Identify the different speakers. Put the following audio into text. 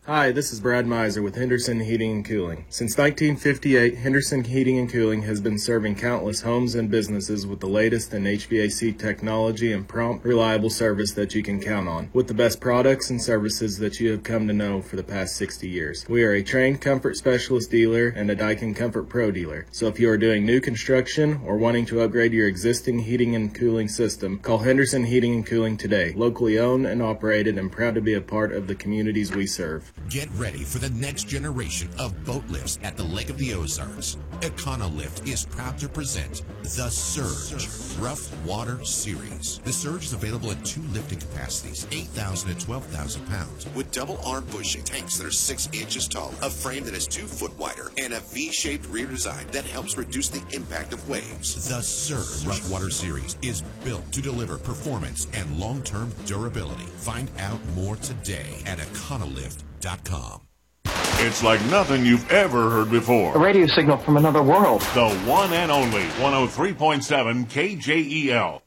Speaker 1: Hi, this is Brad Miser with Henderson Heating and Cooling. Since 1958, Henderson Heating and Cooling has been serving countless homes and businesses with the latest in HVAC technology and prompt, reliable service that you can count on, with the best products and services that you have come to know for the past 60 years. We are a trained comfort specialist dealer and a Daikin Comfort Pro dealer. So if you are doing new construction or wanting to upgrade your existing heating and cooling system, call Henderson Heating and Cooling today. Locally owned and operated and proud to be a part of the communities we serve.
Speaker 2: Get ready for the next generation of boat lifts at the Lake of the Ozarks. Econolift is proud to present the Surge Rough Water Series. The Surge is available in 2 lifting capacities, 8,000 and 12,000 pounds, with double arm bushing tanks that are 6 inches tall, a frame that is 2 foot wider, and a V-shaped rear design that helps reduce the impact of waves. The Surge Rough Water Series is built to deliver performance and long-term durability. Find out more today at Econolift.com.
Speaker 3: It's like nothing you've ever heard before.
Speaker 4: A radio signal from another world.
Speaker 3: The one and only 103.7 KJEL.